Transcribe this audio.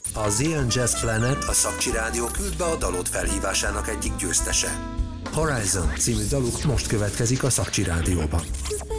A ZN Jazz Planet, a Szakcsi Rádió küld be a dalot felhívásának egyik győztese. Horizon című daluk most következik a Szakcsi Rádióban.